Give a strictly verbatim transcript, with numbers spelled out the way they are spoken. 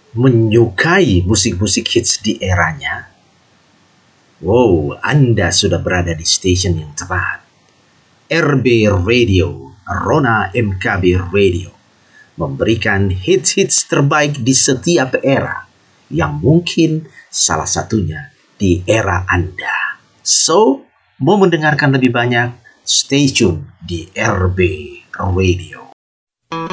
menyukai musik-musik hits di eranya, wow, Anda sudah berada di stasiun yang tepat. R B Radio, Rona M K B Radio, memberikan hits-hits terbaik di setiap era, yang mungkin salah satunya di era Anda. So, mau mendengarkan lebih banyak, stay tune di R B Radio.